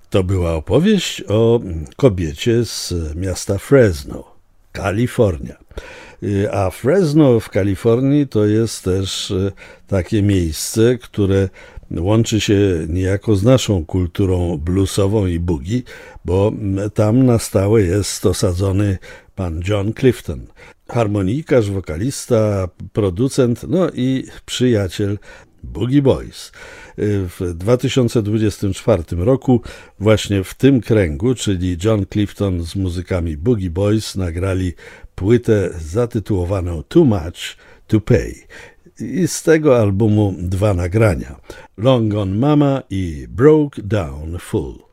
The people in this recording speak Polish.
To była opowieść o kobiecie z miasta Fresno, Kalifornia. A Fresno w Kalifornii to jest też takie miejsce, które łączy się niejako z naszą kulturą bluesową i boogie, bo tam na stałe jest osadzony pan John Clifton, harmonikarz, wokalista, producent, no i przyjaciel Boogie Boys. W 2024 roku właśnie w tym kręgu, czyli John Clifton z muzykami Boogie Boys, nagrali płytę zatytułowaną Too Much to Pay. I z tego albumu dwa nagrania: Long Gone Mama i Broke Down Full.